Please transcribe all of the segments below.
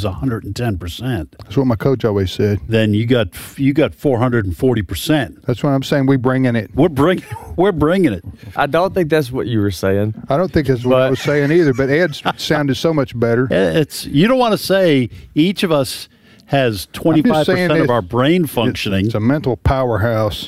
is 110%. That's what my coach always said. Then you got 440%. That's what I'm saying. We bringing it. We're bringing it. I don't think that's what you were saying. I don't think that's what I was saying either. But Ed sounded so much better. You don't want to say each of us has 25% of our brain functioning. It's a mental powerhouse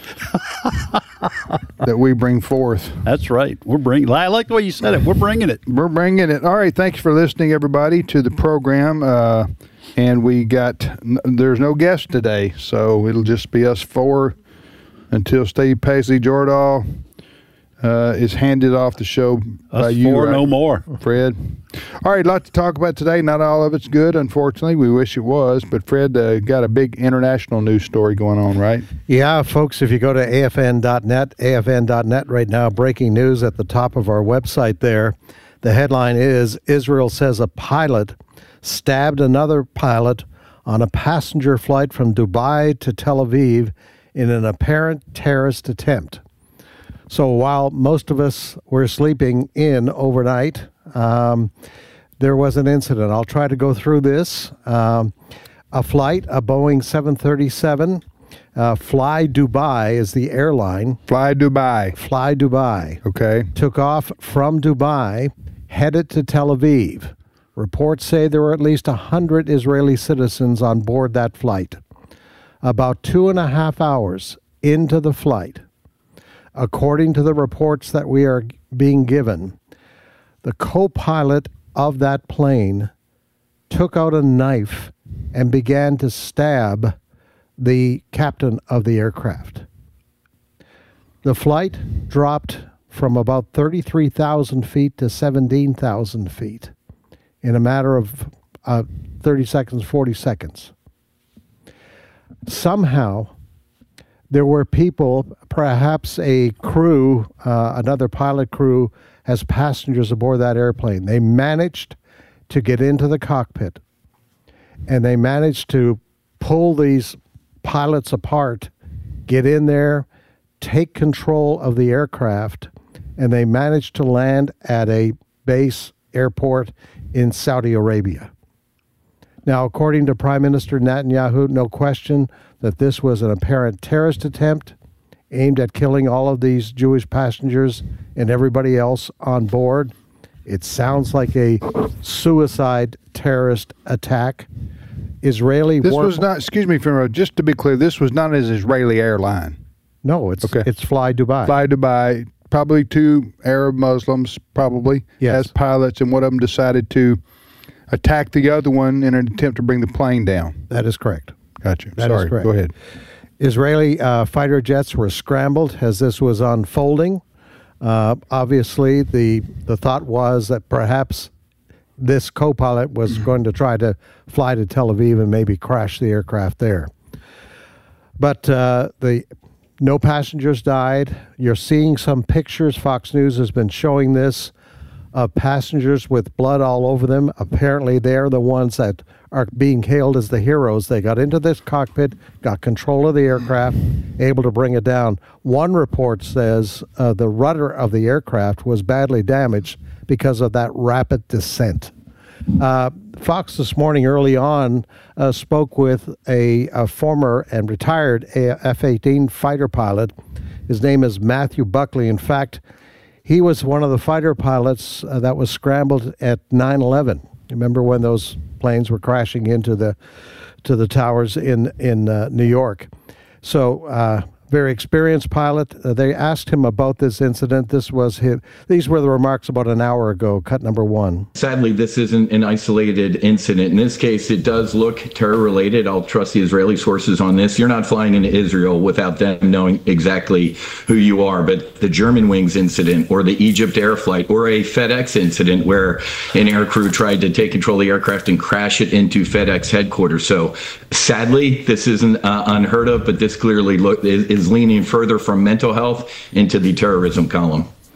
that we bring forth. That's right. I like the way you said it. We're bringing it. We're bringing it. All right. Thanks for listening, everybody, to the program. And there's no guest today, so it'll just be us four until Steve Paisley Jordahl is handed off the show by you. Four, no more. Fred. All right, a lot to talk about today. Not all of it's good, unfortunately. We wish it was, but Fred got a big international news story going on, right? Yeah, folks, if you go to afn.net right now, breaking news at the top of our website there. The headline is, Israel says a pilot stabbed another pilot on a passenger flight from Dubai to Tel Aviv in an apparent terrorist attempt. So while most of us were sleeping in overnight, there was an incident. I'll try to go through this. A flight, a Boeing 737, Fly Dubai is the airline. Fly Dubai. Okay. Took off from Dubai, headed to Tel Aviv. Reports say there were at least 100 Israeli citizens on board that flight. About 2.5 hours into the flight, according to the reports that we are being given, the co-pilot of that plane took out a knife and began to stab the captain of the aircraft. The flight dropped from about 33,000 feet to 17,000 feet in a matter of 30 seconds, 40 seconds. Somehow, there were people, perhaps a crew, another pilot crew, as passengers aboard that airplane. They managed to get into the cockpit, and they managed to pull these pilots apart, get in there, take control of the aircraft, and they managed to land at a base airport in Saudi Arabia. Now, according to Prime Minister Netanyahu, no question that this was an apparent terrorist attempt aimed at killing all of these Jewish passengers and everybody else on board. It sounds like a suicide terrorist attack. Was not, excuse me, just to be clear, this was not an Israeli airline. No, it's Fly Dubai. Fly Dubai, probably two Arab Muslims, as pilots, and one of them decided to attack the other one in an attempt to bring the plane down. That is correct. Gotcha. That is correct. Go ahead. Israeli fighter jets were scrambled as this was unfolding. Obviously, the thought was that perhaps this co-pilot was going to try to fly to Tel Aviv and maybe crash the aircraft there. But no passengers died. You're seeing some pictures. Fox News has been showing this, of passengers with blood all over them. Apparently, they're the ones that are being hailed as the heroes. They got into this cockpit, got control of the aircraft, able to bring it down. One report says the rudder of the aircraft was badly damaged because of that rapid descent. Fox this morning early on spoke with a former and retired F-18 fighter pilot. His name is Matthew Buckley. In fact, he was one of the fighter pilots that was scrambled at 9/11. Remember when those planes were crashing into the towers in New York? So very experienced pilot. They asked him about this incident. These were the remarks about an hour ago, cut number one. Sadly, this isn't an isolated incident. In this case, it does look terror-related. I'll trust the Israeli sources on this. You're not flying into Israel without them knowing exactly who you are. But the Germanwings incident, or the Egypt Air flight, or a FedEx incident where an aircrew tried to take control of the aircraft and crash it into FedEx headquarters. So sadly, this isn't unheard of, but this clearly is leaning further from mental health into the terrorism column.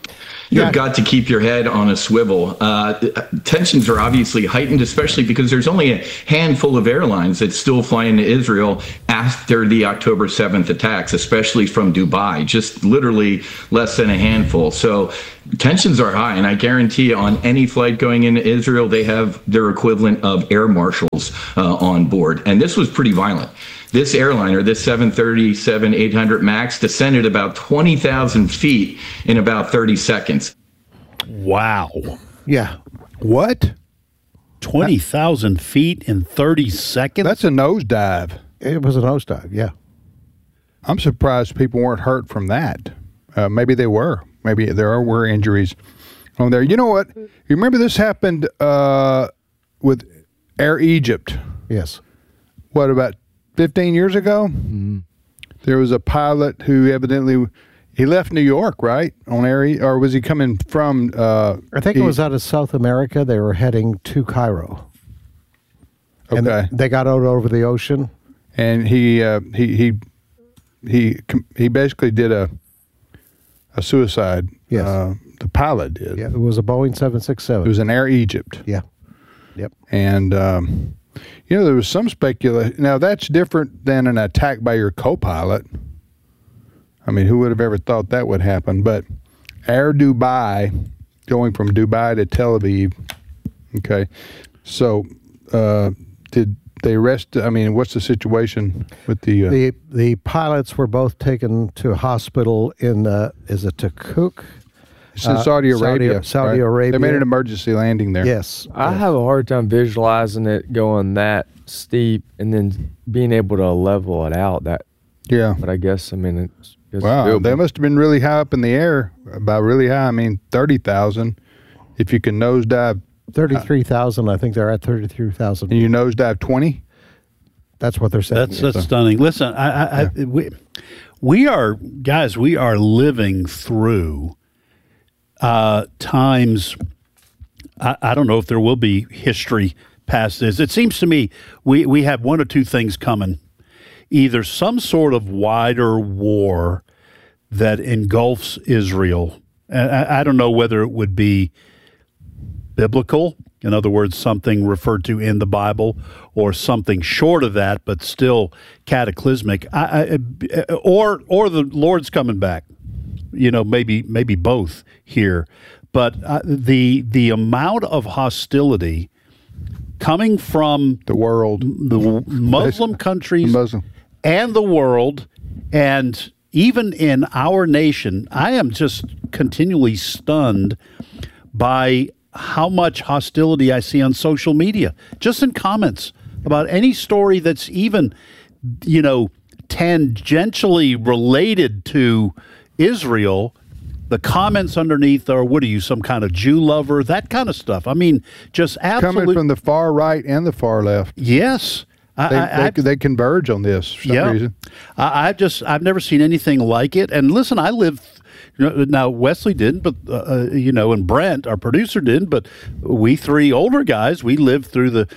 You've got to keep your head on a swivel. Tensions are obviously heightened, especially because there's only a handful of airlines that still fly into Israel after the October 7th attacks, especially from Dubai, just literally less than a handful. So tensions are high, and I guarantee on any flight going into Israel, they have their equivalent of air marshals on board. And this was pretty violent. This airliner, this 737-800 MAX, descended about 20,000 feet in about 30 seconds. Wow. Yeah. What? 20,000 feet in 30 seconds? That's a nosedive. It was a nosedive, yeah. I'm surprised people weren't hurt from that. Maybe they were. Maybe there were injuries on there. You know what? You remember this happened with Air Egypt? Yes. What, about 15 years ago? Mm-hmm. There was a pilot who evidently, he left New York, right? On Air, or was he coming from? I think it was out of South America. They were heading to Cairo. Okay. And they got out over the ocean. And he basically did a suicide. Yes. The pilot did. Yeah, it was a Boeing 767. It was an Air Egypt. Yeah. Yep. And, there was some speculation. Now, that's different than an attack by your co-pilot. I mean, who would have ever thought that would happen? But Air Dubai, going from Dubai to Tel Aviv. Okay. So, did they arrest? I mean, what's the situation with the pilots were both taken to a hospital in is it Kirkuk? It's in Saudi Arabia. Saudi right? Arabia. They made an emergency landing there. Yes. I have a hard time visualizing it going that steep and then being able to level it out. Yeah. But I guess, I mean, it's wow. doable. They must have been really high up in the air. About really high. I mean, 30,000. If you can nosedive 33,000. I think they're at 33,000. and you nosedive 20. That's what they're saying. That's stunning. Listen, we are living through times. I don't know if there will be history past this. It seems to me we have one or two things coming. Either some sort of wider war that engulfs Israel. I don't know whether it would be biblical, in other words, something referred to in the Bible, or something short of that, but still cataclysmic, or the Lord's coming back. Maybe both here. But the amount of hostility coming from The world. the Muslim countries and the world, and even in our nation, I am just continually stunned by how much hostility I see on social media, just in comments about any story that's even, tangentially related to Israel. The comments underneath are, what are you, some kind of Jew lover? That kind of stuff. I mean, just absolutely. Coming from the far right and the far left. Yes. They converge on this for some reason. I've never seen anything like it. And listen, I lived, now Wesley didn't, but, and Brent, our producer, didn't, but we three older guys, we lived through the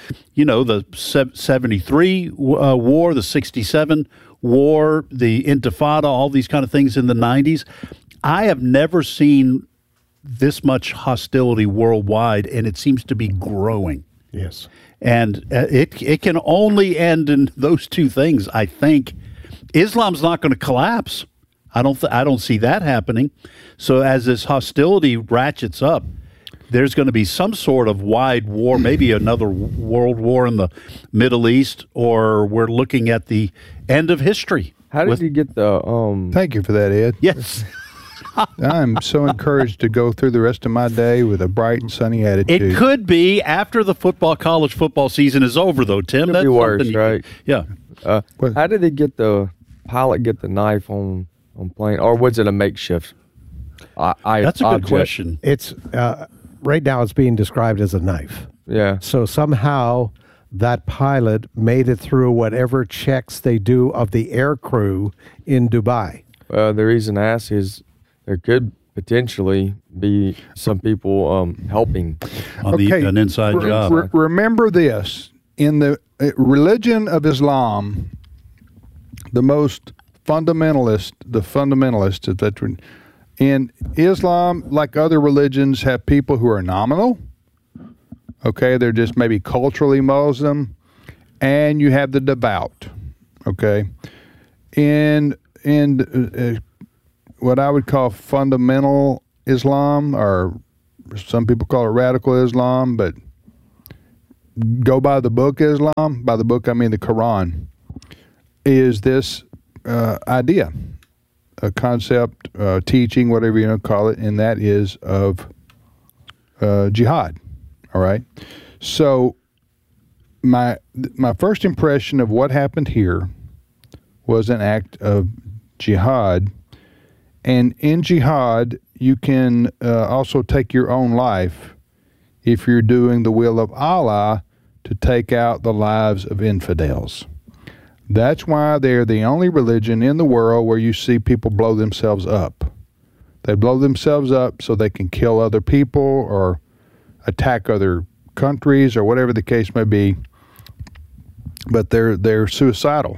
73 war, the 67 war, the Intifada, all these kind of things in the 90s. I have never seen this much hostility worldwide, and it seems to be growing. Yes. And it can only end in those two things, I think. Islam's not going to collapse. I don't see that happening. So as this hostility ratchets up, there's going to be some sort of wide war, maybe another world war in the Middle East, or we're looking at the end of history. How did you get the... Thank you for that, Ed. Yes. I'm so encouraged to go through the rest of my day with a bright and sunny attitude. It could be after the college football season is over, though, Tim. Could be worse, right? Yeah. How did the pilot get the knife on plane, or was it a makeshift? That's a good question. It's right now it's being described as a knife. Yeah. So somehow that pilot made it through whatever checks they do of the air crew in Dubai. The reason I ask is there could potentially be some people helping on an inside job. Remember this. In the religion of Islam, the fundamentalists in Islam, like other religions, have people who are nominal. Okay, they're just maybe culturally Muslim, and you have the devout. Okay, in what I would call fundamental Islam, or some people call it radical Islam, but go by the book Islam. By the book, I mean the Quran. Is this idea, a concept, teaching, whatever you want to call it, and that is of jihad. All right. So my first impression of what happened here was an act of jihad, and in jihad you can also take your own life if you're doing the will of Allah to take out the lives of infidels. That's why they're the only religion in the world where you see people blow themselves up. They blow themselves up so they can kill other people or attack other countries or whatever the case may be. But they're suicidal.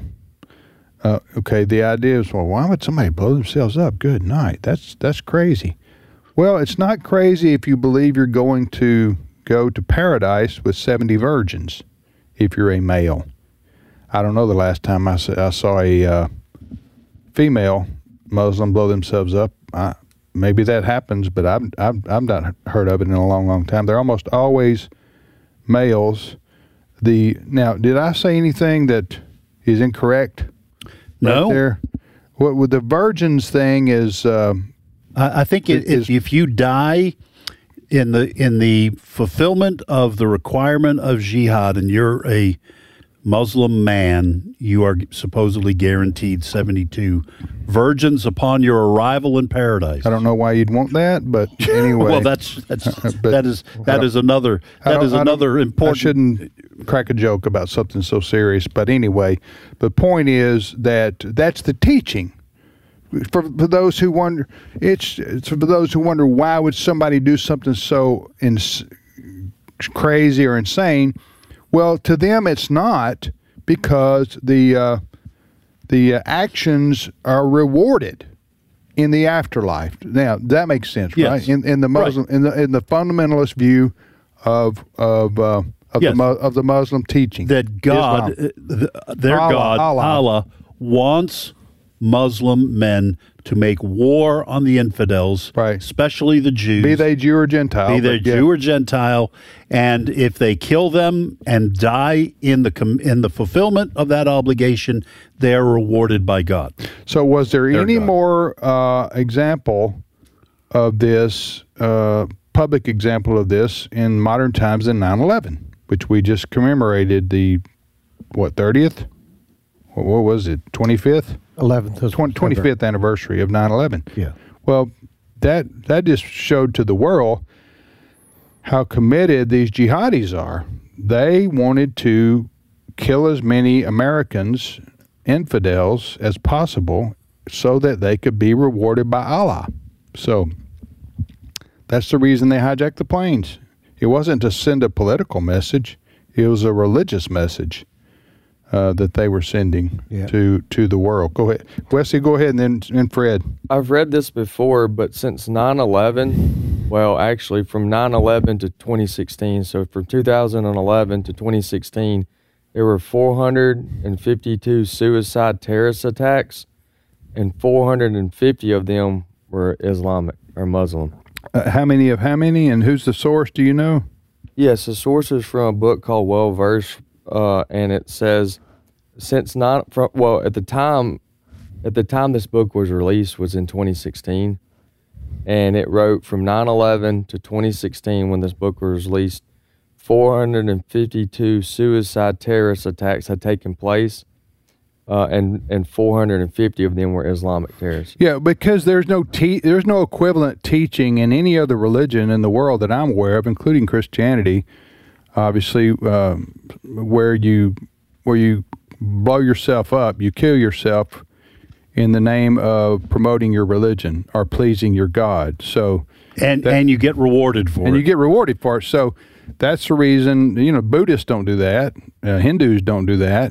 Okay, the idea is, well, why would somebody blow themselves up? Good night. That's crazy. Well, it's not crazy if you believe you're going to go to paradise with 70 virgins if you're a male. I don't know the last time I saw a female Muslim blow themselves up. Maybe that happens, but I've not heard of it in a long, long time. They're almost always males. Now, did I say anything that is incorrect? No. Right there? What with the virgins thing is? I think if you die in the fulfillment of the requirement of jihad, and you're a Muslim man, you are supposedly guaranteed 72 virgins upon your arrival in paradise. I don't know why you'd want that, but anyway. Well, that is another important. I shouldn't crack a joke about something so serious, but anyway, the point is that's the teaching. For those who wonder, it's for those who wonder why would somebody do something so crazy or insane. Well, to them it's not, because the actions are rewarded in the afterlife. Now that makes sense, yes. right? In the Muslim, right. in the fundamentalist view of the Muslim teaching, that God, Allah wants Muslim men to make war on the infidels, right. especially the Jews. Be they Jew or Gentile. Jew or Gentile. And if they kill them and die in the fulfillment of that obligation, they are rewarded by God. So was there any more example of this, public example of this in modern times than 9/11, which we just commemorated the, 30th? What was it, 25th? 11th. 25th anniversary of 9/11. Yeah. Well, that just showed to the world how committed these jihadis are. They wanted to kill as many Americans, infidels, as possible so that they could be rewarded by Allah. So that's the reason they hijacked the planes. It wasn't to send a political message. It was a religious message that they were sending to the world. Go ahead. Wesley, go ahead, and then Fred. I've read this before, but since 9/11, well, actually from 9/11 to 2016, so from 2011 to 2016, there were 452 suicide terrorist attacks, and 450 of them were Islamic or Muslim. How many, and who's the source, do you know? Yes, the source is from a book called Well Versed, and it says, at the time this book was released was in 2016, and it wrote from 9/11 to 2016, when this book was released, 452 suicide terrorist attacks had taken place, and 450 of them were Islamic terrorists. Yeah, because there's no equivalent teaching in any other religion in the world that I'm aware of, including Christianity. Obviously, where you blow yourself up, you kill yourself in the name of promoting your religion or pleasing your God. So and you get rewarded for it. And you get rewarded for it. So that's the reason. Buddhists don't do that. Hindus don't do that.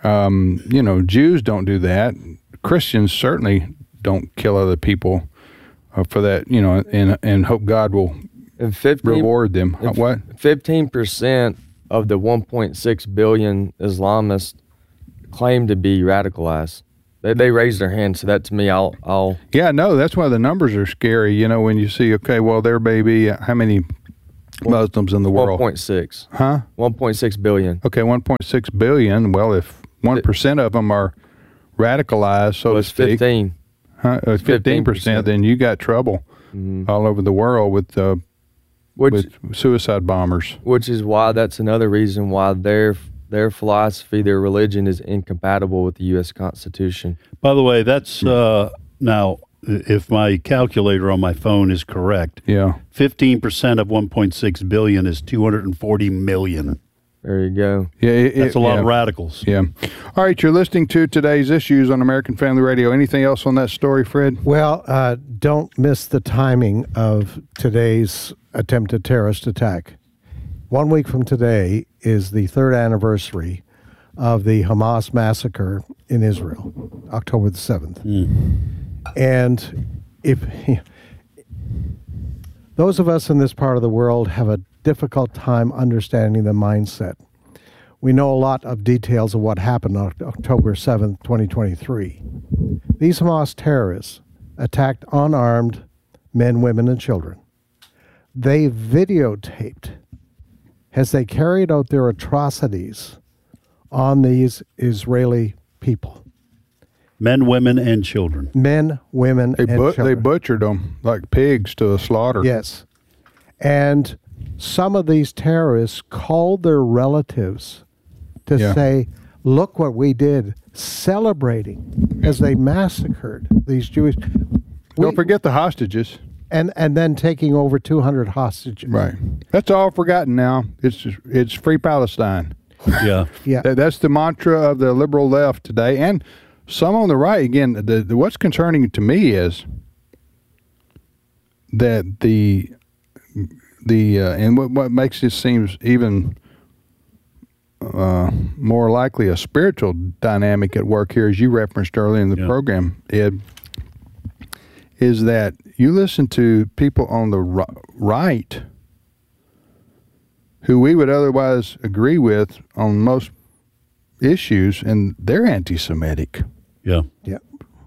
Jews don't do that. Christians certainly don't kill other people for that, you know, and hope God will And 15, reward them. and What? 15% of the 1.6 billion Islamists claim to be radicalized. They raised their hand, so that to me, I'll Yeah, no, that's why the numbers are scary. You know, when you see, okay, well, there may be how many Muslims in the world? 1.6. Huh? 1.6 billion. Okay, 1.6 billion. Well, if 1% of them are radicalized, so to Was speak, 15. 15%, then you got trouble all over the world with Which suicide bombers. which is why that's another reason why their philosophy, their religion is incompatible with the U.S. Constitution. By the way, that's now, if my calculator on my phone is correct, Yeah. 15% of 1.6 billion is 240 million. There you go. Yeah, That's a lot of radicals. Yeah. All right, you're listening to today's issues on American Family Radio. Anything else on that story, Fred? Well, don't miss the timing of today's attempted terrorist attack. 1 week from today is the third anniversary of the Hamas massacre in Israel, October the 7th. And if those of us in this part of the world have a difficult time understanding the mindset. We know a lot of details of what happened on October 7th, 2023. These Hamas terrorists attacked unarmed men, women, and children. They videotaped as they carried out their atrocities on these Israeli people. Men, women, and children. Men, women, and They children. butchered them like pigs to the slaughter. Yes. And some of these terrorists called their relatives to Yeah. say, look what we did, celebrating as they massacred these Jewish. Don't forget the hostages. And then taking over 200 hostages. Right. That's all forgotten now. It's free Palestine. Yeah. Yeah. That's the mantra of the liberal left today, and some on the right. Again, what's concerning to me is that the and what makes this seems even more likely a spiritual dynamic at work here, as you referenced earlier in the program, Ed, is that you listen to people on the right who we would otherwise agree with on most issues, and they're anti-Semitic. Yeah. Yeah.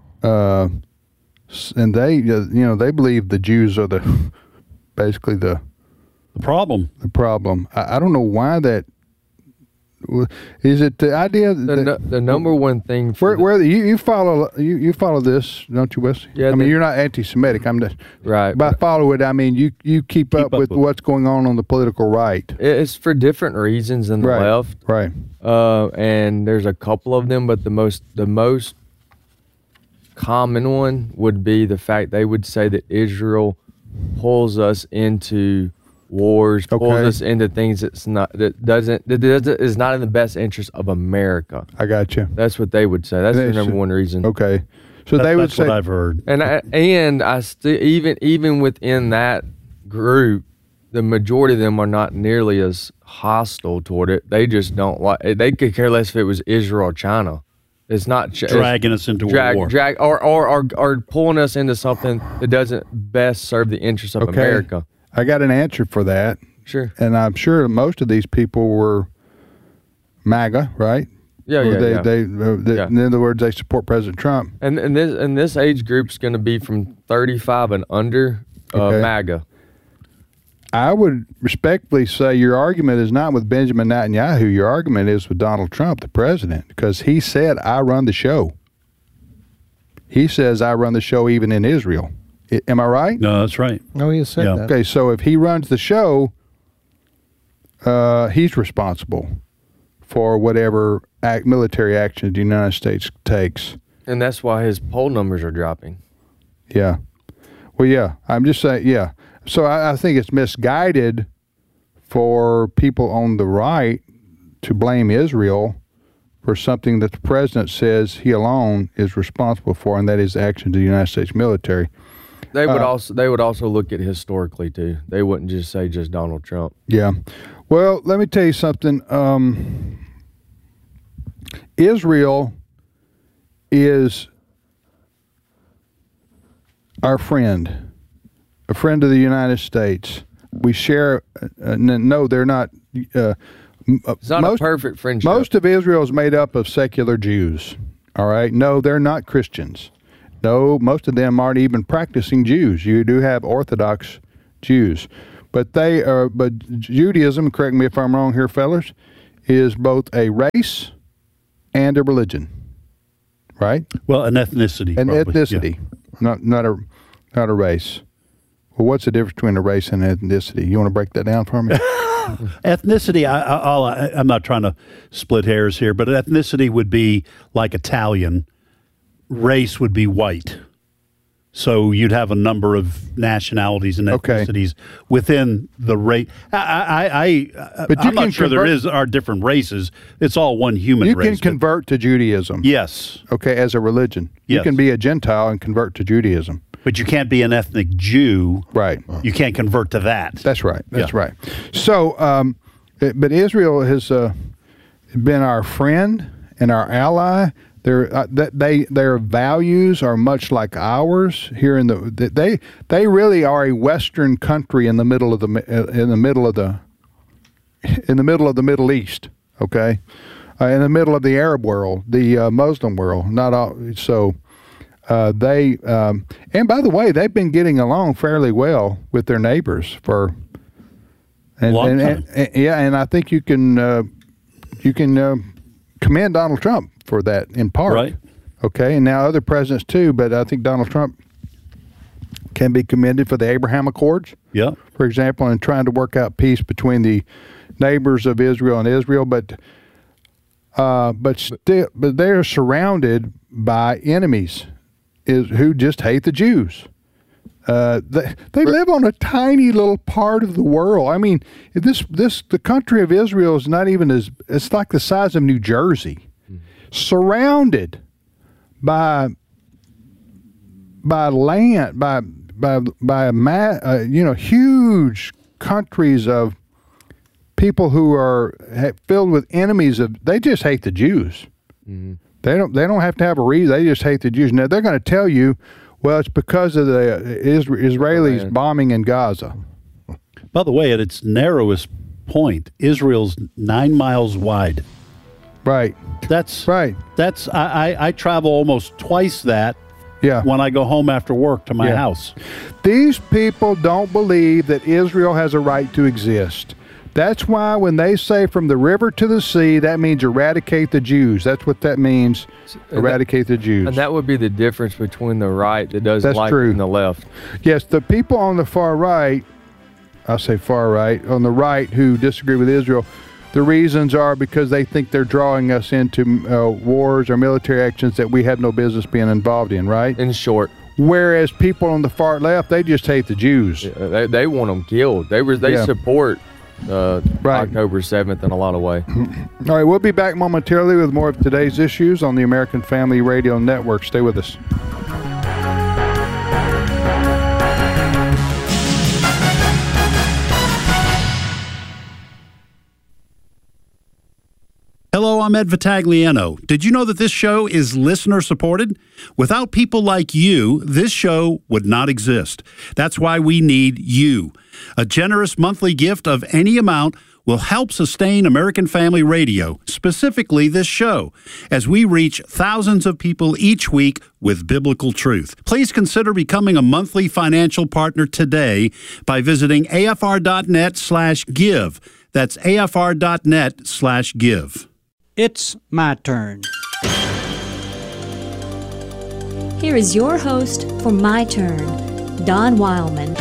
And they, they believe the Jews are basically the problem. The problem. I don't know why that. Is it the idea that The number one thing where you follow you follow this, don't you, Wesley? Yeah, I mean, you're not anti-Semitic. I'm just right. By follow it, I mean you keep up with what's going on the political right. It's for different reasons than the Right. left, Right. and there's a couple of them, but the most common one would be the fact they would say that Israel pulls us into wars, pulls Okay. us into things that is not in the best interest of America. I got you. That's what they would say. That's the number one reason. Okay. So they would That's say what I've heard. And I still even within that group, the majority of them are not nearly as hostile toward it. They just don't like. They could care less if it was Israel or China. It's not Dragging us into war. or pulling us into something that doesn't best serve the interests of America. I got an answer for that. Sure. And I'm sure most of these people were MAGA, right? Yeah, Or yeah. they in other words, they support President Trump. And this age group's going to be from 35 and under, Okay. MAGA. I would respectfully say your argument is not with Benjamin Netanyahu. Your argument is with Donald Trump, the president, because he said, I run the show. He says, I run the show even in Israel. Am I right? No, that's right. Oh, you said Yeah. that. Okay, so if he runs the show, he's responsible for whatever military action the United States takes. And that's why his poll numbers are dropping. Yeah. Well, yeah. I'm just saying, yeah. So I think it's misguided for people on the right to blame Israel for something that the president says he alone is responsible for, and that is actions of the United States military. They would also look at historically too. They wouldn't just say just Donald Trump. Yeah. Well, let me tell you something. Israel is our friend. a friend of the United States. We share. No, they're not. It's not a perfect friendship. Most of Israel is made up of secular Jews. All right. No, they're not Christians. No, most of them aren't even practicing Jews. You do have Orthodox Jews, but they are. But Judaism, correct me if I'm wrong here, fellas, is both a race and a religion. Right? Well, an ethnicity. An probably. ethnicity, Yeah. not a race. Well, what's the difference between a race and ethnicity? You want to break that down for me? Ethnicity, I'm not trying to split hairs here, but ethnicity would be like Italian. Race would be white. So you'd have a number of nationalities and ethnicities within the race. I'm not sure there are different races. It's all one human race. You can convert to Judaism. Yes. Okay, as a religion. You Yes. can be a Gentile and convert to Judaism. But you can't be an ethnic Jew. Right. You can't convert to that. That's right. That's Yeah. right. So, but Israel has been our friend and our ally. Their values are much like ours here in they really are a Western country in the middle of the Middle East. Okay, in the middle of the Arab world, the Muslim world. Not all. So they and by the way, they've been getting along fairly well with their neighbors for Long time. And I think you can commend Donald Trump for that in part. Right. Okay, and now other presidents too, but I think Donald Trump can be commended for the Abraham Accords, Yeah. for example, and trying to work out peace between the neighbors of Israel and Israel, but they're surrounded by enemies who just hate the Jews. They live on a tiny little part of the world. I mean, the country of Israel is not even it's like the size of New Jersey, surrounded by land, by huge countries of people who are filled with enemies they just hate the Jews. Mm-hmm. They don't have to have a reason. They just hate the Jews. Now they're going to tell you, well, it's because of the Israelis bombing in Gaza. By the way, at its narrowest point, Israel's 9 miles wide. Right. That's right. That's I travel almost twice that. Yeah. When I go home after work to my house. These people don't believe that Israel has a right to exist. That's why when they say from the river to the sea, that means eradicate the Jews. That's what that means, eradicate the Jews. And that would be the difference between the right that doesn't like it and the left. Yes, the people on the far right, I'll say far right, on the right who disagree with Israel, the reasons are because they think they're drawing us into wars or military actions that we have no business being involved in, right? In short. Whereas people on the far left, they just hate the Jews. Yeah, they want them killed. They support October 7th in a lot of ways. All right, we'll be back momentarily with more of today's issues on the American Family Radio Network. Stay with us. Hello, I'm Ed Vitagliano. Did you know that this show is listener-supported? Without people like you, this show would not exist. That's why we need you. A generous monthly gift of any amount will help sustain American Family Radio, specifically this show, as we reach thousands of people each week with biblical truth. Please consider becoming a monthly financial partner today by visiting afr.net/give. That's afr.net/give. It's my turn. Here is your host for My Turn, Don Wildman.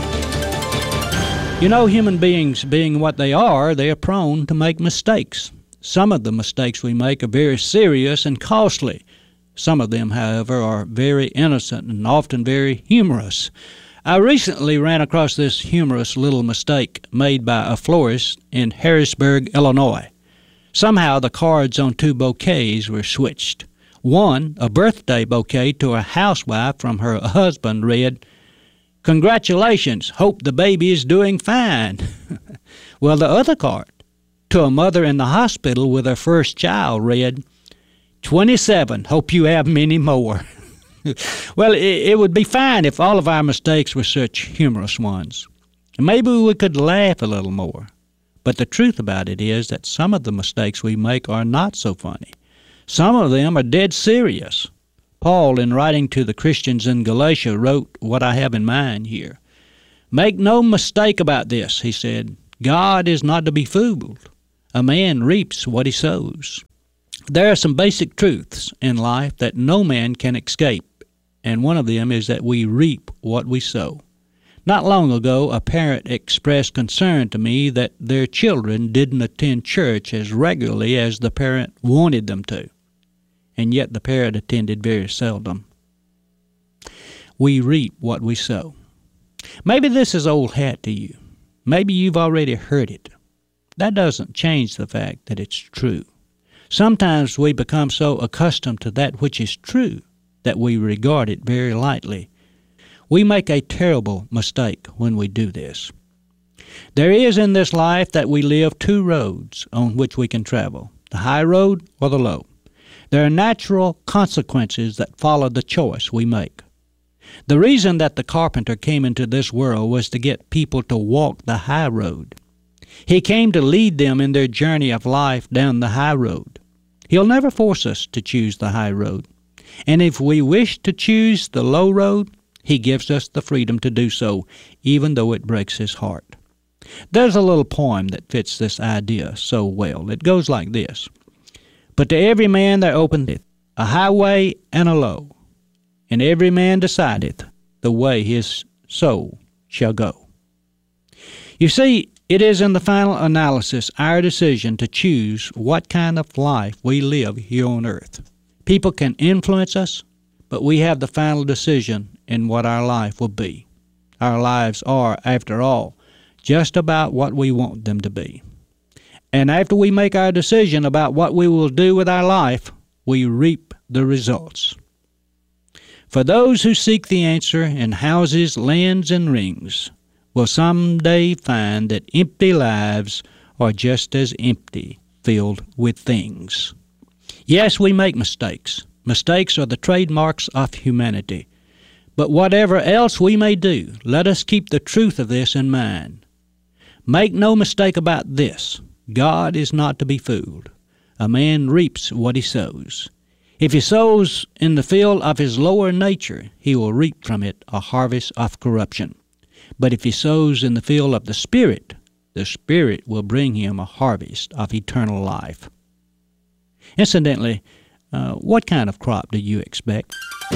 You know, human beings being what they are prone to make mistakes. Some of the mistakes we make are very serious and costly. Some of them, however, are very innocent and often very humorous. I recently ran across this humorous little mistake made by a florist in Harrisburg, Illinois. Somehow the cards on 2 bouquets were switched. One, a birthday bouquet to a housewife from her husband, read, "Congratulations, hope the baby is doing fine." Well, the other card, to a mother in the hospital with her first child, read, "27, hope you have many more." Well, it would be fine if all of our mistakes were such humorous ones. Maybe we could laugh a little more. But the truth about it is that some of the mistakes we make are not so funny. Some of them are dead serious. Paul, in writing to the Christians in Galatia, wrote what I have in mind here. Make no mistake about this, he said. God is not to be fooled. A man reaps what he sows. There are some basic truths in life that no man can escape, and one of them is that we reap what we sow. Not long ago, a parent expressed concern to me that their children didn't attend church as regularly as the parent wanted them to, and yet the parent attended very seldom. We reap what we sow. Maybe this is old hat to you. Maybe you've already heard it. That doesn't change the fact that it's true. Sometimes we become so accustomed to that which is true that we regard it very lightly. We make a terrible mistake when we do this. There is in this life that we live two roads on which we can travel, the high road or the low. There are natural consequences that follow the choice we make. The reason that the carpenter came into this world was to get people to walk the high road. He came to lead them in their journey of life down the high road. He'll never force us to choose the high road. And if we wish to choose the low road, he gives us the freedom to do so, even though it breaks his heart. There's a little poem that fits this idea so well. It goes like this. But to every man there openeth a highway and a low, and every man decideth the way his soul shall go. You see, it is in the final analysis our decision to choose what kind of life we live here on earth. People can influence us, but we have the final decision in what our life will be. Our lives are, after all, just about what we want them to be. And after we make our decision about what we will do with our life, we reap the results. For those who seek the answer in houses, lands, and rings will someday find that empty lives are just as empty, filled with things. Yes, we make mistakes. Mistakes are the trademarks of humanity. But whatever else we may do, let us keep the truth of this in mind. Make no mistake about this. God is not to be fooled. A man reaps what he sows. If he sows in the field of his lower nature, he will reap from it a harvest of corruption. But if he sows in the field of the Spirit will bring him a harvest of eternal life. Incidentally, what kind of crop do you expect?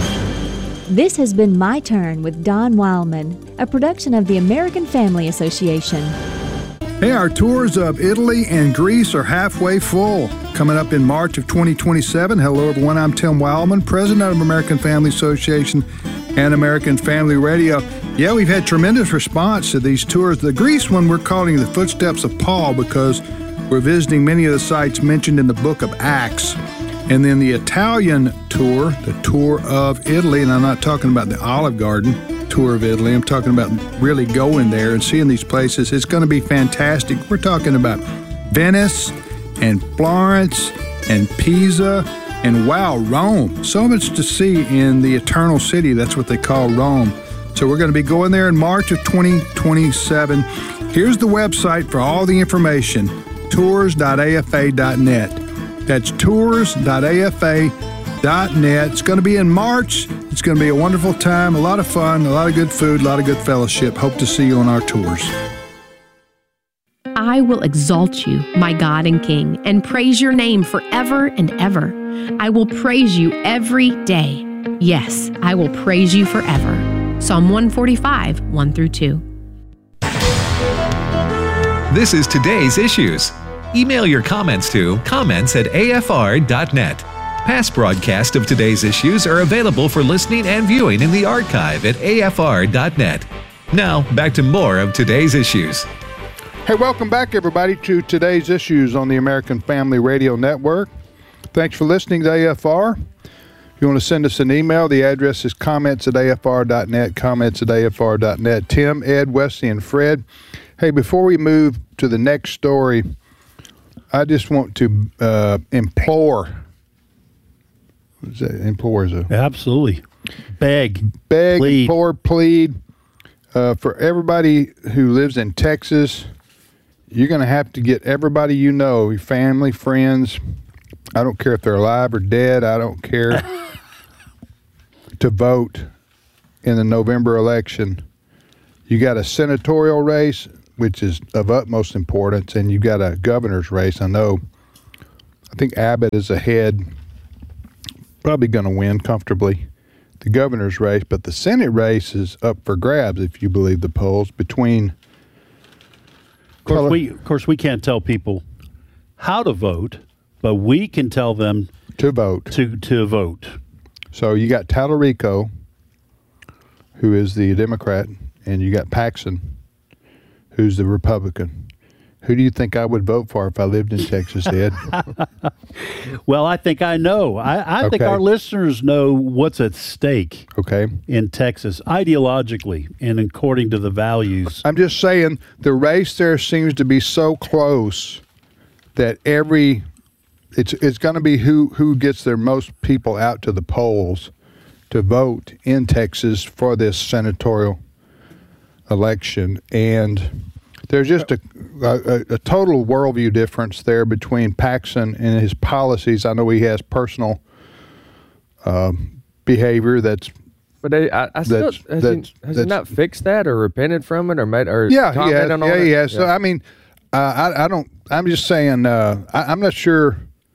This has been My Turn with Don Wildman, a production of the American Family Association. Hey, our tours of Italy and Greece are halfway full. Coming up in March of 2027. Hello, everyone. I'm Tim Wildman, president of American Family Association and American Family Radio. Yeah, we've had tremendous response to these tours. The Greece one we're calling the Footsteps of Paul because we're visiting many of the sites mentioned in the book of Acts. And then the Italian tour, the tour of Italy, and I'm not talking about the Olive Garden tour of Italy. I'm talking about really going there and seeing these places. It's going to be fantastic. We're talking about Venice and Florence and Pisa and, wow, Rome. So much to see in the Eternal City. That's what they call Rome. So we're going to be going there in March of 2027. Here's the website for all the information, tours.afa.net. That's tours.afa.net. It's going to be in March. It's going to be a wonderful time, a lot of fun, a lot of good food, a lot of good fellowship. Hope to see you on our tours. I will exalt you, my God and King, and praise your name forever and ever. I will praise you every day. Yes, I will praise you forever. Psalm 145, 1-2. This is Today's Issues. Email your comments to comments@afr.net. Past broadcasts of Today's Issues are available for listening and viewing in the archive at afr.net. Now, back to more of Today's Issues. Hey, welcome back, everybody, to Today's Issues on the American Family Radio Network. Thanks for listening to AFR. If you want to send us an email, the address is comments@afr.net, comments@afr.net. Tim, Ed, Wesley, and Fred. Hey, before we move to the next story, I just want to implore. What is that? Implore is a... Absolutely. Beg, plead. For everybody who lives in Texas, you're going to have to get everybody you know, your family, friends. I don't care if they're alive or dead. I don't care. To vote in the November election. You got a senatorial race, which is of utmost importance, and you got a governor's race. I think Abbott is ahead, probably going to win comfortably the governor's race, but the Senate race is up for grabs, if you believe the polls, between... Of course, we can't tell people how to vote, but we can tell them to vote. To vote. So you got Tallarico, who is the Democrat, and you got Paxson, who's the Republican. Who do you think I would vote for if I lived in Texas, Ed? Well, I think I know. I think our listeners know what's at stake in Texas, ideologically and according to the values. I'm just saying the race there seems to be so close that it's going to be who gets their most people out to the polls to vote in Texas for this senatorial election. And there's just a total worldview difference there between Paxson and his policies. I know he has personal behavior that's... But has he not fixed that or repented from it or made or commented on it? He has. So, I mean, I don't... I'm just saying, I'm not sure...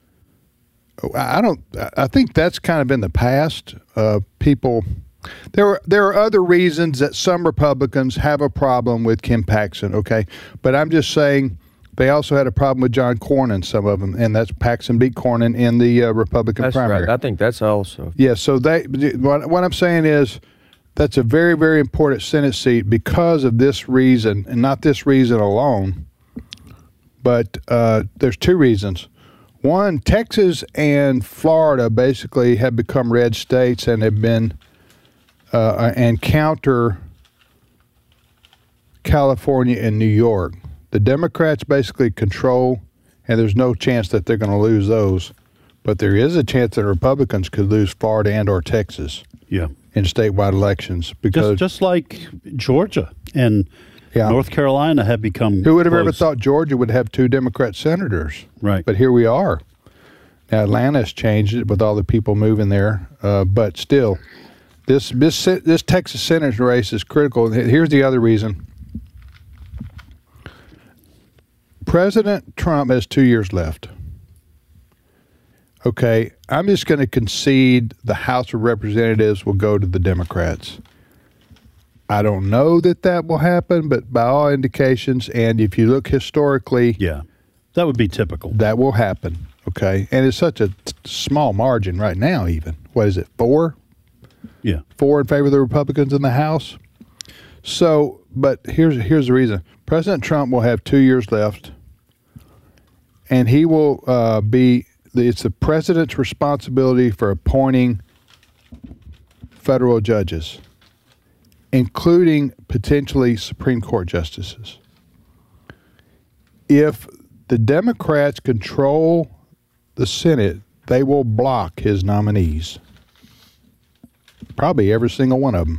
I think that's kind of in the past. People, there are other reasons that some Republicans have a problem with Ken Paxson. Okay, but I'm just saying they also had a problem with John Cornyn. Some of them, and that's Paxson beat Cornyn in the Republican primary. Right. I think that's also. Yeah. So what I'm saying is that's a very, very important Senate seat because of this reason, and not this reason alone. But there's two reasons. One, Texas and Florida basically have become red states and have been and counter California and New York. The Democrats basically control, and there's no chance that they're going to lose those. But there is a chance that Republicans could lose Florida and or Texas in statewide elections. Because just like Georgia and North Carolina have become Who would have close. ever thought Georgia would have two Democrat senators? Right. But here we are. Now, Atlanta's changed it with all the people moving there. But still, this Texas Senate race is critical. Here's the other reason. President Trump has 2 years left. Okay, I'm just going to concede the House of Representatives will go to the Democrats. I don't know that will happen, but by all indications, and if you look historically... Yeah, that would be typical. That will happen, okay? And it's such a small margin right now even. What is it, 4? Yeah. 4 in favor of the Republicans in the House? So, but here's the reason. President Trump will have 2 years left, and he will it's the president's responsibility for appointing federal judges, including potentially Supreme Court justices. If the Democrats control the Senate, they will block his nominees. Probably every single one of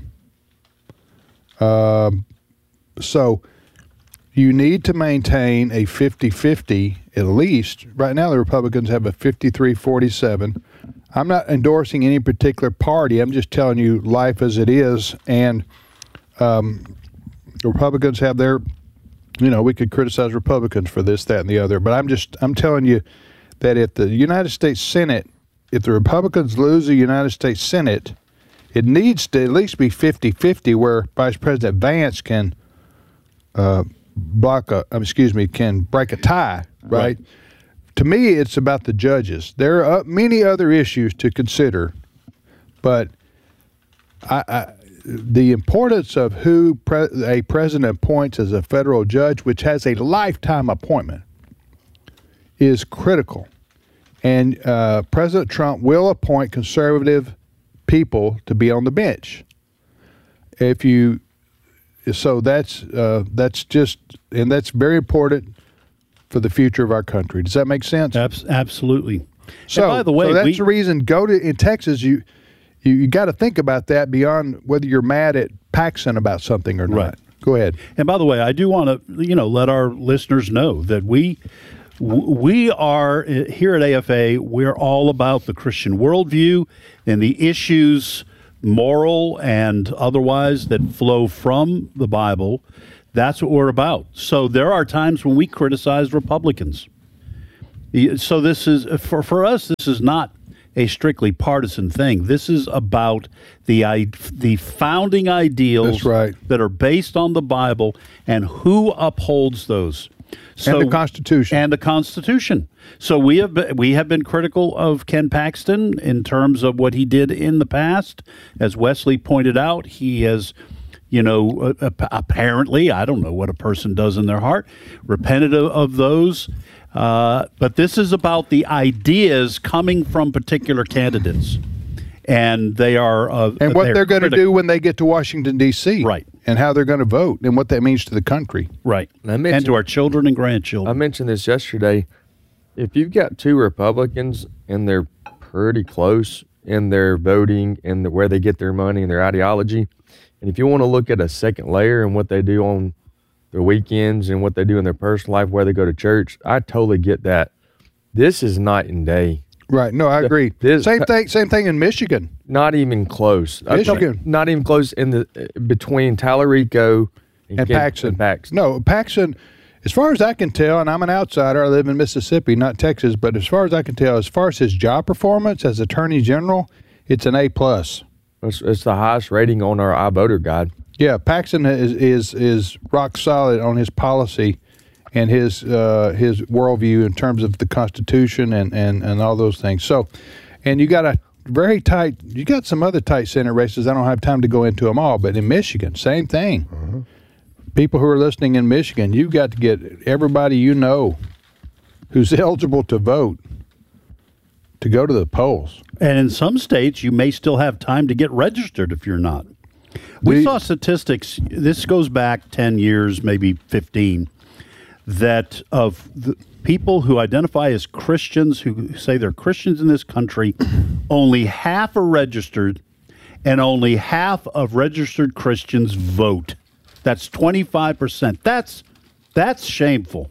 them. So you need to maintain a 50-50 at least. Right now the Republicans have a 53-47. I'm not endorsing any particular party. I'm just telling you life as it is. And the Republicans have their, we could criticize Republicans for this, that, and the other. But I'm telling you that if the United States Senate, if the Republicans lose the United States Senate, it needs to at least be 50-50 where Vice President Vance can can break a tie, right? To me, it's about the judges. There are many other issues to consider, but the importance of who a president appoints as a federal judge, which has a lifetime appointment, is critical. And President Trump will appoint conservative people to be on the bench. So that's very important for the future of our country. Does that make sense? Absolutely. So, and by the way, that's the reason. In Texas, you you got to think about that beyond whether you're mad at Paxson about something or not. Right. Go ahead. And by the way, I do want to, let our listeners know that we are here at AFA. We're all about the Christian worldview and the issues, moral and otherwise, that flow from the Bible. That's what we're about. So there are times when we criticize Republicans. So this is for us. This is not a strictly partisan thing. This is about the founding ideals. That's right. That are based on the Bible and who upholds those. And the Constitution. And the Constitution. So we have been critical of Ken Paxton in terms of what he did in the past. As Wesley pointed out, he has, apparently, I don't know what a person does in their heart, repented of those. But this is about the ideas coming from particular candidates. And they are and what they're going to do when they get to Washington, D.C. Right. And how they're going to vote and what that means to the country. Right. And to our children and grandchildren. I mentioned this yesterday. If you've got two Republicans and they're pretty close in their voting and where they get their money and their ideology, and if you want to look at a second layer and what they do on their weekends and what they do in their personal life, where they go to church, I totally get that. This is night and day. Right. No, I agree. Same thing in Michigan. Not even close. Michigan. Not even close in the between Tallarico and Paxson. Paxson. No, Paxson, as far as I can tell, and I'm an outsider, I live in Mississippi, not Texas, but as far as I can tell, as far as his job performance as Attorney General, it's an A+. It's the highest rating on our iVoter guide. Yeah, Paxson is rock solid on his policy and his worldview in terms of the Constitution and all those things. So, and you got some other tight Senate races. I don't have time to go into them all, but in Michigan, same thing. Mm-hmm. People who are listening in Michigan, you've got to get everybody who's eligible to vote to go to the polls. And in some states, you may still have time to get registered if you're not. We saw statistics, this goes back 10 years, maybe 15, that of the people who identify as Christians, who say they're Christians in this country, only half are registered, and only half of registered Christians vote. That's 25%. That's shameful.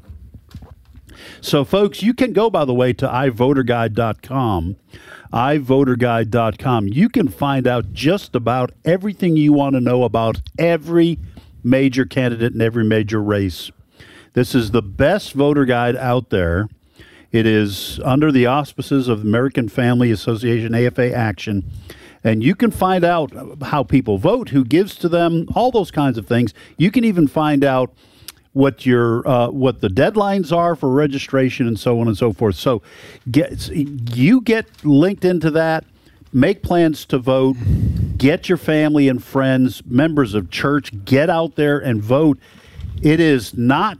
So, folks, you can go, by the way, to iVoterGuide.com. iVoterGuide.com. You can find out just about everything you want to know about every major candidate in every major race. This is the best voter guide out there. It is under the auspices of the American Family Association, AFA Action. And you can find out how people vote, who gives to them, all those kinds of things. You can even find out what the deadlines are for registration and so on and so forth. So you get linked into that, make plans to vote, get your family and friends, members of church, get out there and vote. It is not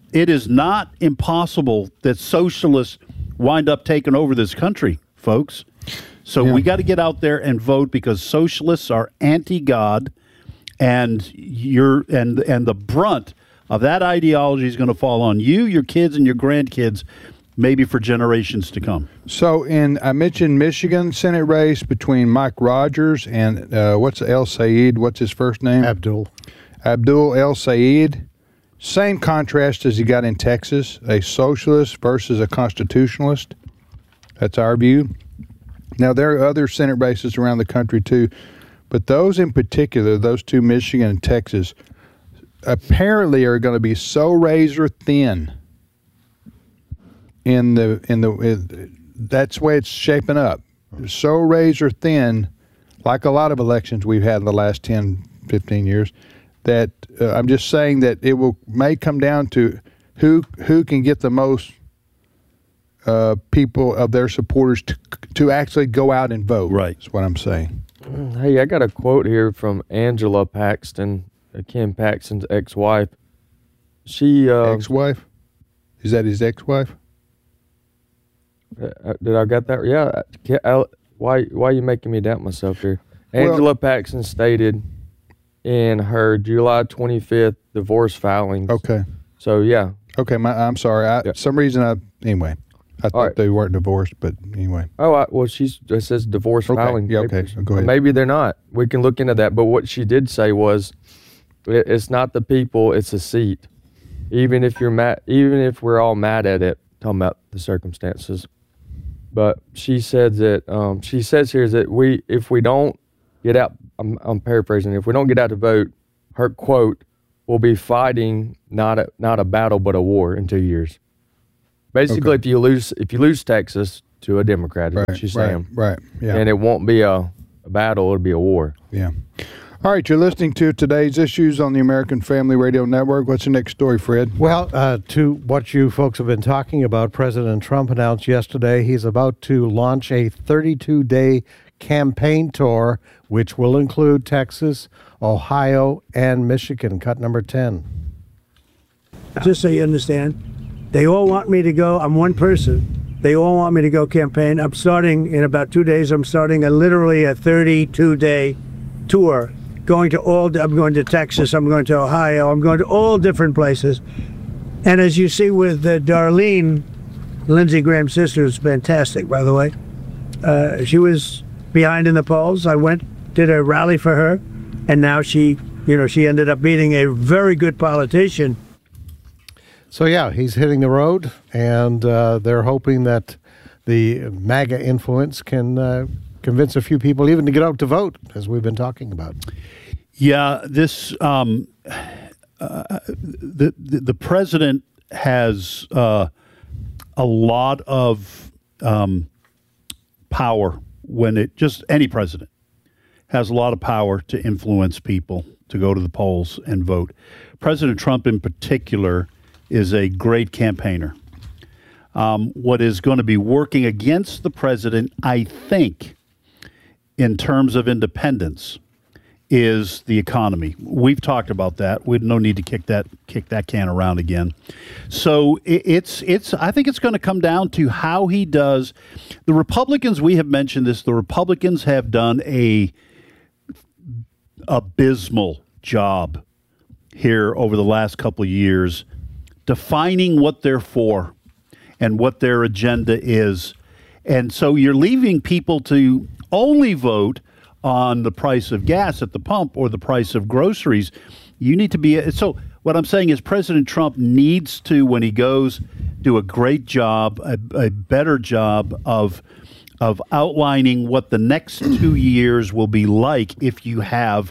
impossible that socialists wind up taking over this country, folks. So we got to get out there and vote, because socialists are anti-God, and the brunt of that ideology is going to fall on you, your kids, and your grandkids, maybe for generations to come. So, I mentioned Michigan Senate race between Mike Rogers and what's El Sayed? What's his first name? Abdul El Sayed. Same contrast as you got in Texas, a socialist versus a constitutionalist. That's our view. Now, there are other Senate races around the country too, but those in particular, those two, Michigan and Texas, apparently are going to be so razor thin that's the way it's shaping up. So razor thin, like a lot of elections we've had in the last 10, 15 years, that I'm just saying that it may come down to who can get the most people of their supporters to actually go out and vote. Right. That's what I'm saying. Hey, I got a quote here from Angela Paxton, Ken Paxton's ex-wife. She ex-wife? Is that his ex-wife? Did I get that? Yeah. Why are you making me doubt myself here? Angela Paxton stated in her July 25th divorce filings. Okay. So, yeah. Okay, I'm sorry. Some reason anyway. I thought they weren't divorced, but anyway. Oh, well, it says divorce filing. Yeah, okay. Go ahead. Maybe they're not. We can look into that. But what she did say was, it's not the people, it's a seat. Even if you're mad, even if we're all mad at it, talking about the circumstances. But she said that she says here that if we don't get out, I'm paraphrasing. If we don't get out to vote, her quote, we'll be fighting not a battle but a war in 2 years. Basically, if you lose Texas to a Democrat, is what she's saying. Right. Yeah. And it won't be a battle; it'll be a war. Yeah. All right, you're listening to Today's Issues on the American Family Radio Network. What's the next story, Fred? Well, to what you folks have been talking about, President Trump announced yesterday he's about to launch a 32-day campaign tour, which will include Texas, Ohio, and Michigan. Cut number 10. Just so you understand, they all want me to go. I'm one person. They all want me to go campaign. I'm starting in about 2 days. I'm starting literally a 32-day tour. I'm going to Texas. I'm going to Ohio. I'm going to all different places. And as you see with Darlene, Lindsey Graham's sister, who's fantastic, by the way. She was behind in the polls. I did a rally for her, and now she ended up beating a very good politician. So, yeah, he's hitting the road, and they're hoping that the MAGA influence can convince a few people even to get out to vote, as we've been talking about. Yeah, this the president has a lot of power any president has a lot of power to influence people to go to the polls and vote. President Trump in particular is a great campaigner. What is going to be working against the president, I think, in terms of independence, is the economy. We've talked about that. We no need to kick that can around again. So it's I think it's going to come down to how he does. The Republicans, we have mentioned this, the Republicans have done a abysmal job here over the last couple of years defining what they're for and what their agenda is. And so you're leaving people to only vote on the price of gas at the pump or the price of groceries. You need to be so what I'm saying is President Trump needs to, when he goes, do a great job, a better job of outlining what the next 2 years will be like if you have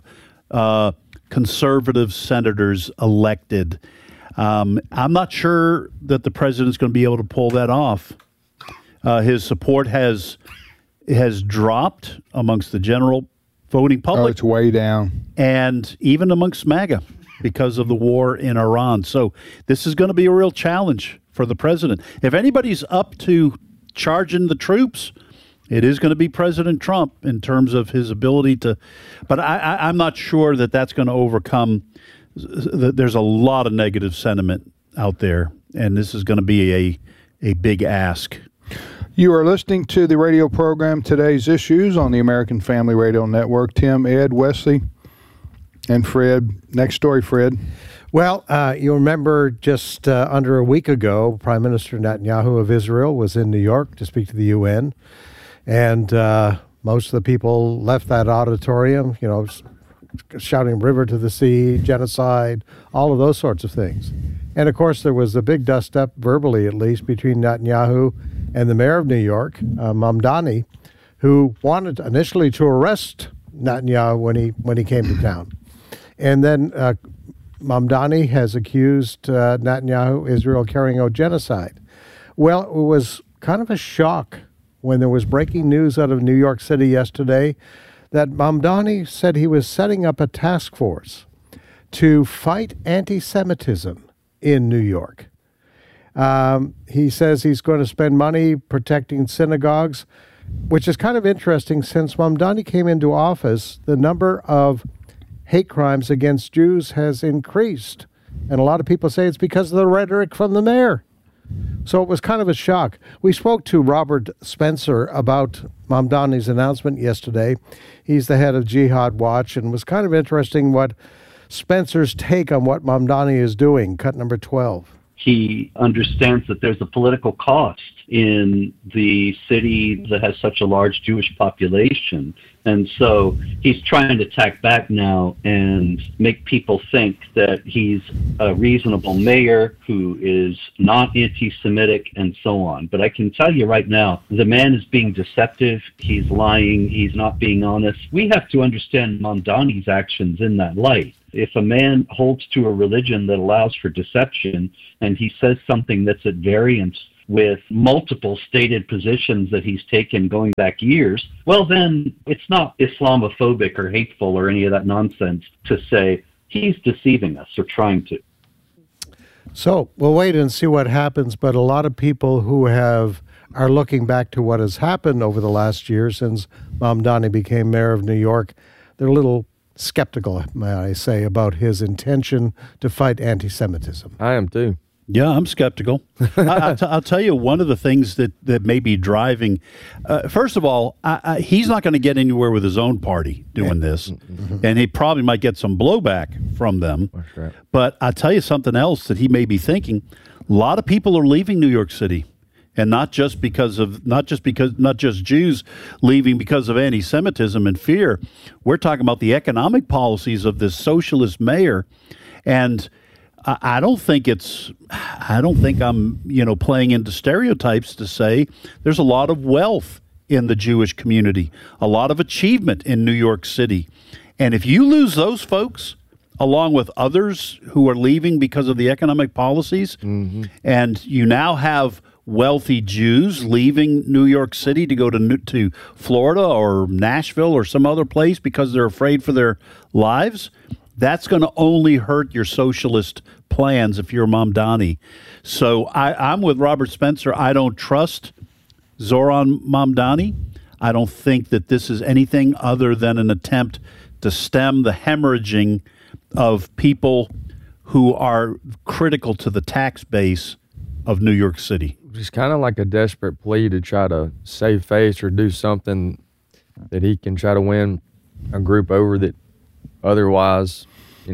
conservative senators elected. I'm not sure that the president's going to be able to pull that off. His support has dropped amongst the general voting public. Oh, it's way down. And even amongst MAGA because of the war in Iran. So this is going to be a real challenge for the president. If anybody's up to charging the troops, it is going to be President Trump in terms of his ability to. But I'm not sure that that's going to overcome. There's a lot of negative sentiment out there, and this is going to be a big ask. You are listening to the radio program Today's Issues on the American Family Radio Network. Tim, Ed, Wesley, and Fred. Next story, Fred. Well, you remember just under a week ago, Prime Minister Netanyahu of Israel was in New York to speak to the UN, and most of the people left that auditorium, shouting "River to the Sea," genocide, all of those sorts of things. And, of course, there was a big dust-up, verbally at least, between Netanyahu and the mayor of New York, Mamdani, who wanted initially to arrest Netanyahu when he came to town. And then Mamdani has accused Netanyahu, Israel, carrying out genocide. Well, it was kind of a shock when there was breaking news out of New York City yesterday that Mamdani said he was setting up a task force to fight anti-Semitism in New York. He says he's going to spend money protecting synagogues, which is kind of interesting since Mamdani came into office, the number of hate crimes against Jews has increased. And a lot of people say it's because of the rhetoric from the mayor. So it was kind of a shock. We spoke to Robert Spencer about Mamdani's announcement yesterday. He's the head of Jihad Watch, and it was kind of interesting what Spencer's take on what Mamdani is doing. Cut number 12. He understands that there's a political cost in the city that has such a large Jewish population. And so he's trying to tack back now and make people think that he's a reasonable mayor who is not anti-Semitic and so on. But I can tell you right now, the man is being deceptive. He's lying. He's not being honest. We have to understand Mamdani's actions in that light. If a man holds to a religion that allows for deception and he says something that's at variance with multiple stated positions that he's taken going back years, well, then it's not Islamophobic or hateful or any of that nonsense to say he's deceiving us or trying to. So we'll wait and see what happens, but a lot of people who are looking back to what has happened over the last year since Mamdani became mayor of New York, they're a little skeptical, may I say, about his intention to fight anti-Semitism. I am too. Yeah, I'm skeptical. I'll tell you one of the things that may be driving. First of all, he's not going to get anywhere with his own party doing this, and he probably might get some blowback from them. That's right. But I'll tell you something else that he may be thinking. A lot of people are leaving New York City, and not just Jews leaving because of anti-Semitism and fear. We're talking about the economic policies of this socialist mayor, and I don't think I'm, playing into stereotypes to say there's a lot of wealth in the Jewish community, a lot of achievement in New York City. And if you lose those folks, along with others who are leaving because of the economic policies, and you now have wealthy Jews leaving New York City to go to Florida or Nashville or some other place because they're afraid for their lives, that's going to only hurt your socialist plans if you're Mamdani. So I'm with Robert Spencer. I don't trust Zoran Mamdani. I don't think that this is anything other than an attempt to stem the hemorrhaging of people who are critical to the tax base of New York City. It's kind of like a desperate plea to try to save face or do something that he can try to win a group over that otherwise,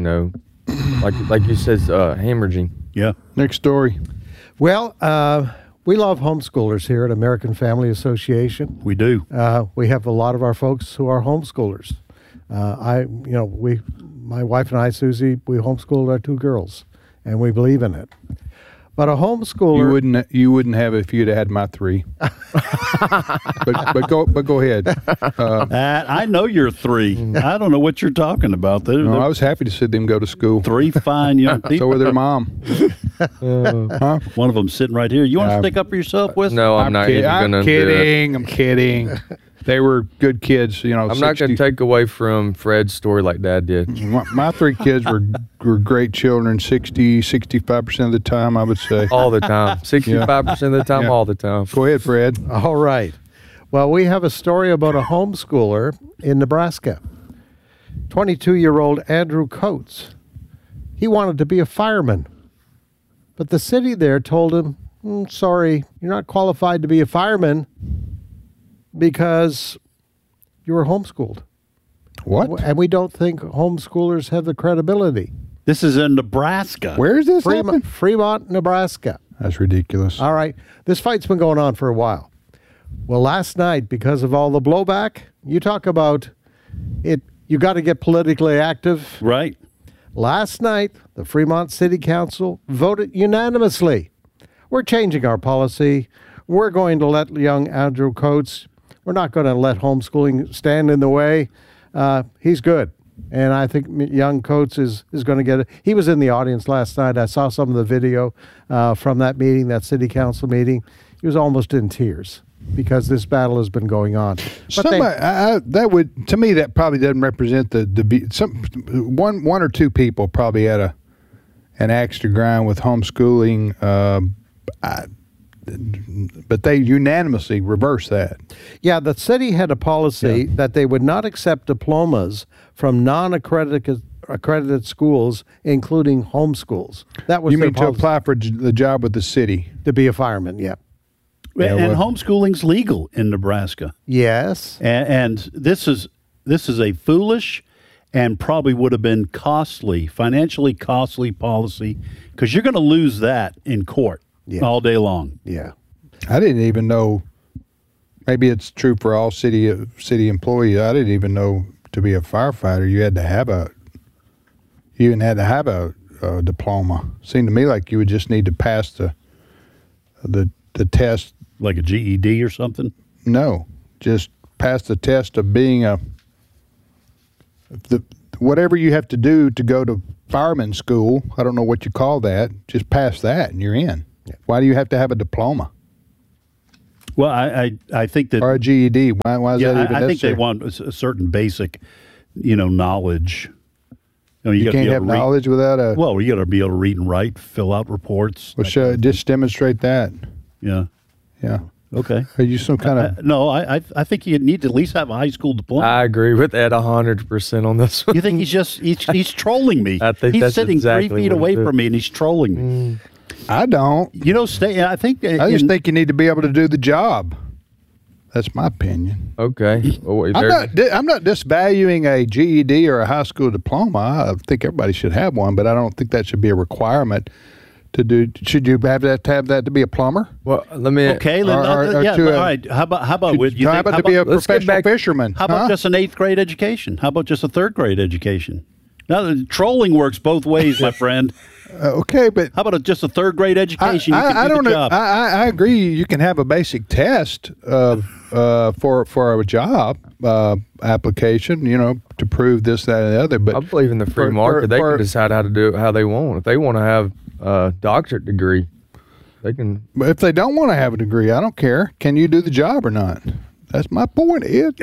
like you said, hemorrhaging. Yeah. Next story. Well, we love homeschoolers here at American Family Association. We do. We have a lot of our folks who are homeschoolers. My wife and I, Susie, we homeschooled our 2 girls, and we believe in it. But a homeschooler, you wouldn't have it if you'd had my 3. but go ahead. I know you're 3. I don't know what you're talking about. No, I was happy to see them go to school. 3 fine young people. So were their mom. One of them sitting right here. You want to stick up for yourself, Wes? No, I'm not even going to do it. I'm kidding. They were good kids, I'm not going to take away from Fred's story like Dad did. My 3 kids were great children 65% of the time, I would say. All the time. 65% of the time, all the time. Go ahead, Fred. All right. Well, we have a story about a homeschooler in Nebraska. 22-year-old Andrew Coates. He wanted to be a fireman, but the city there told him, sorry, you're not qualified to be a fireman because you were homeschooled. What? And we don't think homeschoolers have the credibility. This is in Nebraska. Where is this happening? Fremont, Nebraska. That's ridiculous. All right. This fight's been going on for a while. Well, last night, because of all the blowback, you talk about it, you got to get politically active. Right. Last night, the Fremont City Council voted unanimously. We're changing our policy. We're going to let young Andrew Coates, we're not going to let homeschooling stand in the way. He's good. And I think young Coates is going to get it. He was in the audience last night. I saw some of the video from that meeting, that city council meeting. He was almost in tears because this battle has been going on. But to me, that probably doesn't represent one or 2 people probably had an axe to grind with homeschooling. But they unanimously reversed that. Yeah, the city had a policy that they would not accept diplomas from non-accredited schools, including homeschools. That was you their mean policy. To apply for the job with the city? To be a fireman, yeah. And homeschooling's legal in Nebraska. Yes. And this is a foolish and probably would have been financially costly policy, because you're going to lose that in court all day long. Yeah. I didn't even know. Maybe it's true for all city employees. I didn't even know to be a firefighter you had to have a diploma. Seemed to me like you would just need to pass the test, like a GED or something. No, just pass the test of being whatever you have to do to go to fireman school. I don't know what you call that. Just pass that and you're in. Yeah. Why do you have to have a diploma? Well, I think that, or a GED. Why is that even necessary? I think they want a certain basic, knowledge. You can't have knowledge without a. Well, you got to be able to read and write, fill out reports. Well, just demonstrate that. Yeah. Yeah. Okay. Are you some kind of? No, I think you need to at least have a high school diploma. I agree with Ed 100% on this one. You think he's trolling me? I think he's that's sitting exactly 3 feet away from me and he's trolling me. I don't. I think I just think you need to be able to do the job. That's my opinion. Okay. Well, I'm not disvaluing a GED or a high school diploma. I think everybody should have one, but I don't think that should be a requirement to do. Should you have that to be a plumber? Well, let me. Okay. All right. How about to be a professional fisherman? How about just an 8th grade education? How about just a 3rd grade education? Now, the trolling works both ways, my friend. Okay, but how about just a 3rd grade education? I don't know. I agree. You can have a basic test for a job application, to prove this, that, and the other. But I believe in the free market. They can decide how to do it how they want. If they want to have a doctorate degree, they can. But if they don't want to have a degree, I don't care. Can you do the job or not? That's my point, Ed.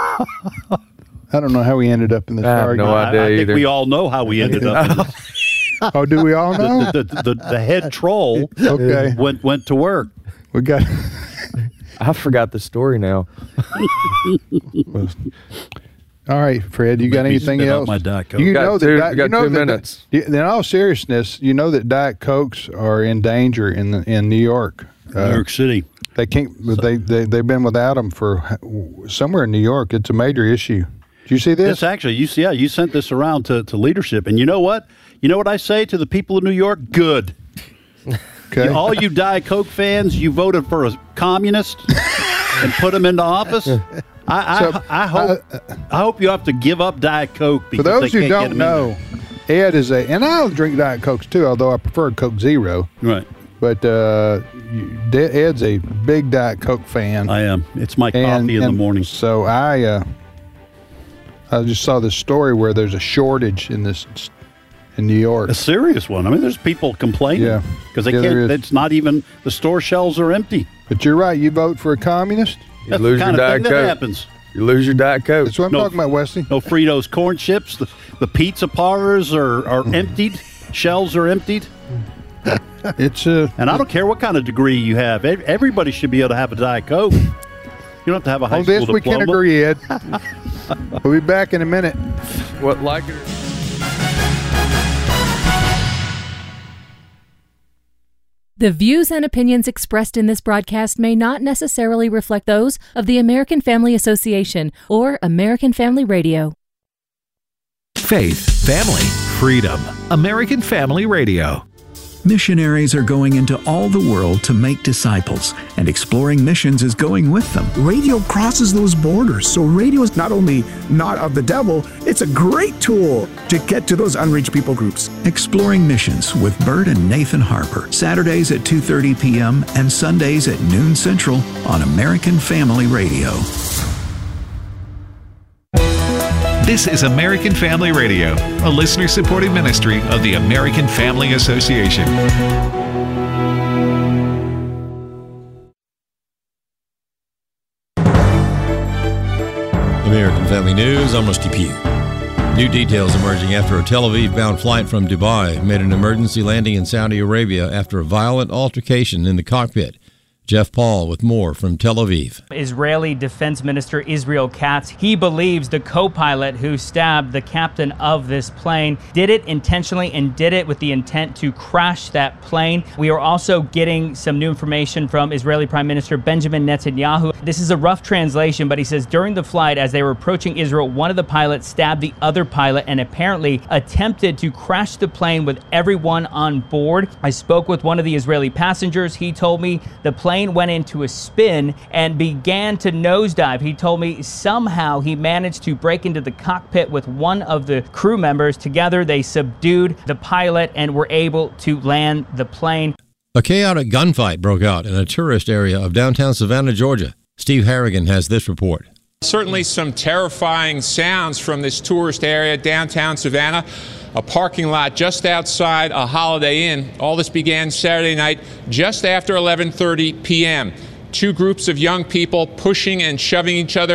I don't know how we ended up in this argument. No idea I think either. we all know how we ended up in this. Oh, do we all know? The head troll okay. went to work. We got. I forgot the story now. All right, Fred, you got anything else? My Diet Coke. You got 2 minutes. In all seriousness, you know that Diet Cokes are in danger in New York. New York City. They can't. They've been without them for somewhere in New York. It's a major issue. Did you see this? This actually, you sent this around to leadership, and you know what? You know what I say to the people of New York? Good. Okay. All you Diet Coke fans, you voted for a communist and put him into office. I hope you have to give up Diet Coke. For those who don't know, Ed is and I'll drink Diet Cokes too, although I prefer Coke Zero. Right. But Ed's a big Diet Coke fan. I am. It's my coffee in the morning. So I just saw this story where there's a shortage in New York. A serious one. I mean, there's people complaining because they can't. It's not even the store shelves are empty. But you're right. You vote for a communist, that's the kind of thing that happens. You lose your Diet Coke. That's what I'm talking about, Wesley. No Fritos corn chips. The pizza parlors are emptied. Shelves are emptied. And I don't care what kind of degree you have. Everybody should be able to have a Diet Coke. You don't have to have a high school diploma. We can agree, Ed. We'll be back in a minute. What like it? The views and opinions expressed in this broadcast may not necessarily reflect those of the American Family Association or American Family Radio. Faith, family, freedom. American Family Radio. Missionaries are going into all the world to make disciples, and Exploring Missions is going with them. Radio crosses those borders, so radio is not only not of the devil, it's a great tool to get to those unreached people groups. Exploring Missions with Bert and Nathan Harper, Saturdays at 2:30 p.m. and Sundays at noon Central on American Family Radio. This is American Family Radio, a listener-supported ministry of the American Family Association. American Family News, I'm Rusty Pugh. New details emerging after a Tel Aviv-bound flight from Dubai made an emergency landing in Saudi Arabia after a violent altercation in the cockpit. Jeff Paul with more from Tel Aviv. Israeli Defense Minister Israel Katz, he believes the co-pilot who stabbed the captain of this plane did it intentionally and did it with the intent to crash that plane. We are also getting some new information from Israeli Prime Minister Benjamin Netanyahu. This is a rough translation, but he says during the flight, as they were approaching Israel, one of the pilots stabbed the other pilot and apparently attempted to crash the plane with everyone on board. I spoke with one of the Israeli passengers. He told me the plane plane went into a spin and began to nosedive. He told me somehow he managed to break into the cockpit with one of the crew members. Together, they subdued the pilot and were able to land the plane. A chaotic gunfight broke out in a tourist area of downtown Savannah, Georgia. Steve Harrigan has this report. Certainly some terrifying sounds from this tourist area, downtown Savannah, a parking lot just outside a Holiday Inn. All this began Saturday night just after 11:30 p.m. Two groups of young people pushing and shoving each other